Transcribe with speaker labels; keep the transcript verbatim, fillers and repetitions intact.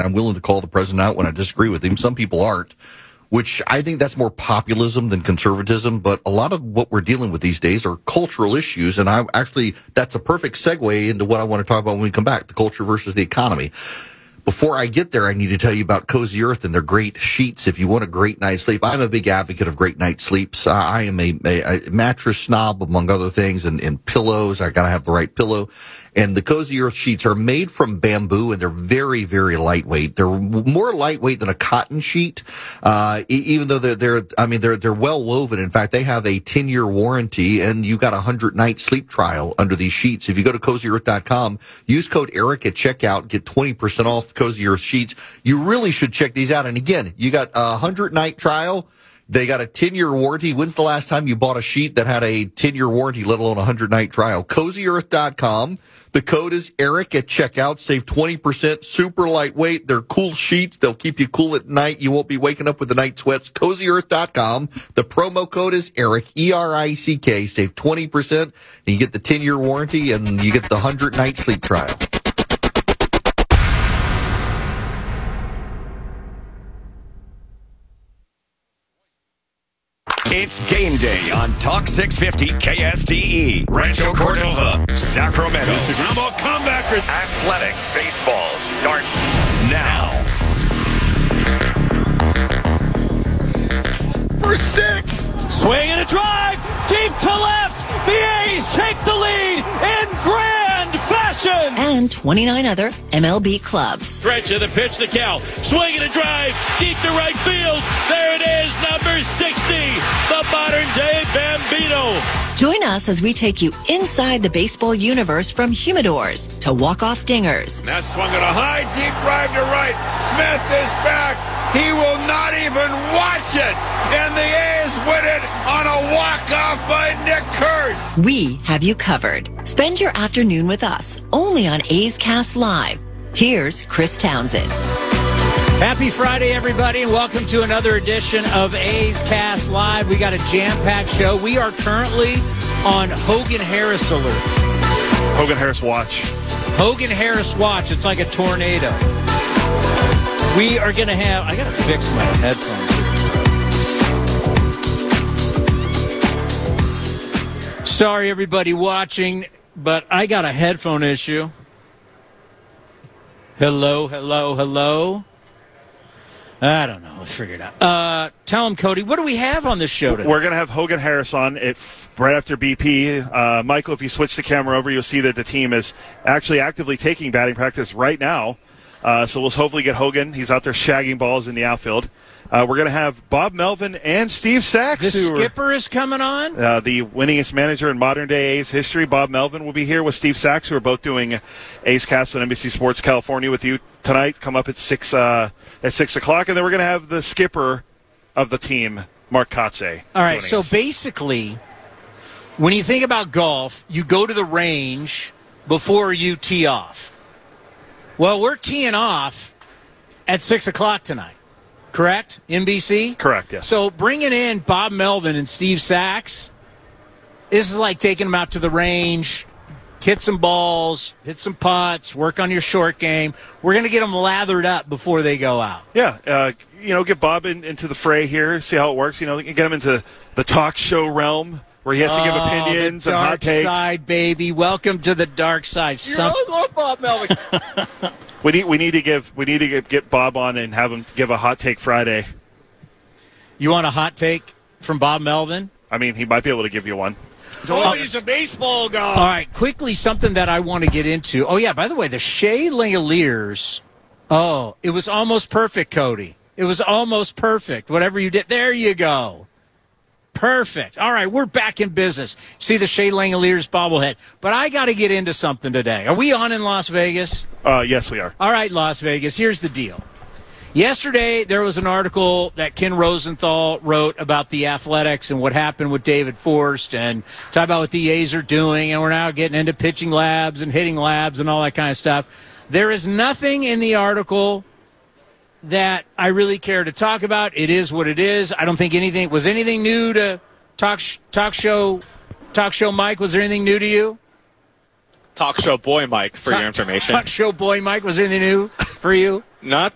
Speaker 1: I'm willing to call the president out when I disagree with him. Some people aren't, which I think that's more populism than conservatism. But a lot of what we're dealing with these days are cultural issues. And I actually, that's a perfect segue into what I want to talk about when we come back, the culture versus the economy. Before I get there, I need to tell you about Cozy Earth and their great sheets. If you want a great night's sleep, I'm a big advocate of great night sleeps. I am a, a, a mattress snob, among other things, and, and pillows. I gotta have the right pillow. And the Cozy Earth sheets are made from bamboo, and they're very, very lightweight. They're more lightweight than a cotton sheet, uh, e- even though they're, they're, I mean, they're, they're well woven. In fact, they have a ten-year warranty, and you got a hundred-night sleep trial under these sheets. If you go to cozy earth dot com, use code ERIC at checkout, get twenty percent off Cozy Earth sheets. You really should check these out. And again, you got a hundred-night trial. They got a ten-year warranty. When's the last time you bought a sheet that had a ten-year warranty, let alone a hundred-night trial? cozy earth dot com. The code is ERIC at checkout. Save twenty percent. Super lightweight. They're cool sheets. They'll keep you cool at night. You won't be waking up with the night sweats. cozy earth dot com. The promo code is ERIC, E R I C K. Save twenty percent. And you get the ten-year warranty, and you get the hundred-night sleep trial.
Speaker 2: It's game day on Talk six fifty K S T E. Rancho Cordova, Sacramento.
Speaker 3: Instagram ball comebackers.
Speaker 2: Athletic baseball starts now.
Speaker 3: For six.
Speaker 4: Swing and a drive. Deep to left. The A's take the lead in grand fashion.
Speaker 5: And twenty-nine other M L B clubs.
Speaker 4: Stretch of the pitch to Cal. Swing and a drive. Deep to right field. There it is, number sixty. The modern day Bambino.
Speaker 5: Join us as we take you inside the baseball universe from humidors to walk-off dingers.
Speaker 3: Now swung at a high, deep drive to right. Smith is back. He will not even watch it. And the A's win it on a walk-off by Nick Kurtz.
Speaker 5: We have you covered. Spend your afternoon with us, only on A's Cast Live. Here's Chris Townsend.
Speaker 6: Happy Friday, everybody, and welcome to another edition of A's Cast Live. We got a jam-packed show. We are currently on Hogan Harris alert.
Speaker 3: Hogan Harris watch.
Speaker 6: Hogan Harris watch. It's like a tornado. We are going to have... I got to fix my headphones here. Sorry, everybody watching, but I got a headphone issue. Hello, hello, hello. I don't know. I'll figure it out. Uh, tell him, Cody, what do we have on this show today?
Speaker 7: We're going to have Hogan Harris on it right after B P. Uh, Michael, if you switch the camera over, you'll see that the team is actually actively taking batting practice right now. Uh, so we'll hopefully get Hogan. He's out there shagging balls in the outfield. Uh, we're going to have Bob Melvin and Steve Sachs.
Speaker 6: The
Speaker 7: who
Speaker 6: skipper
Speaker 7: are,
Speaker 6: is coming on?
Speaker 7: Uh, the winningest manager in modern-day A's history. Bob Melvin will be here with Steve Sachs, who are both doing A's Cast on N B C Sports California with you tonight. Come up at six uh, at six o'clock, and then we're going to have the skipper of the team, Mark Kotze.
Speaker 6: All right, so
Speaker 7: us.
Speaker 6: basically, when you think about golf, you go to the range before you tee off. Well, we're teeing off at six o'clock tonight, correct? N B C?
Speaker 7: Correct, yes.
Speaker 6: So bringing in Bob Melvin and Steve Sachs, this is like taking them out to the range, hit some balls, hit some putts, work on your short game. We're going to get them lathered up before they go out.
Speaker 7: Yeah, uh, you know, get Bob in, into the fray here, see how it works. You know, get him into the talk show realm where he has to give
Speaker 6: Oh,
Speaker 7: opinions
Speaker 6: the
Speaker 7: and hot
Speaker 6: dark
Speaker 7: takes.
Speaker 6: side, baby. Welcome to the dark side.
Speaker 4: You
Speaker 6: Some-
Speaker 4: really love Bob Melvin.
Speaker 7: We need we need to give we need to get, get Bob on and have him give a hot take Friday.
Speaker 6: You want a hot take from Bob Melvin?
Speaker 7: I mean, he might be able to give you one.
Speaker 4: Oh, he's a baseball guy.
Speaker 6: All right, quickly, something that I want to get into. Oh, yeah, by the way, the Shea Langoliers. Oh, it was almost perfect, Cody. It was almost perfect. Whatever you did. There you go. Perfect. All right, we're back in business. See the Shea Langoliers bobblehead. But I got to get into something today. Are we on in Las Vegas?
Speaker 7: Uh, yes, we are.
Speaker 6: All right, Las Vegas, here's the deal. Yesterday, there was an article that Ken Rosenthal wrote about the Athletics and what happened with David Forst and talk about what the A's are doing, and we're now getting into pitching labs and hitting labs and all that kind of stuff. There is nothing in the article that I really care to talk about. It is what it is. I don't think anything – was anything new to talk, sh- talk show talk show Mike? Was there anything new to you?
Speaker 8: Talk show boy Mike, for
Speaker 6: talk,
Speaker 8: your information.
Speaker 6: Talk show boy Mike, was there anything new for you?
Speaker 8: Not